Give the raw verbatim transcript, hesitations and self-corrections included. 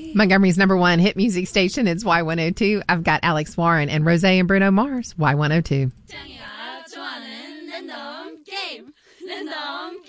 Montgomery's number one hit music station. It's Y one oh two. I've got Alex Warren and Rose and Bruno Mars. Y one oh two.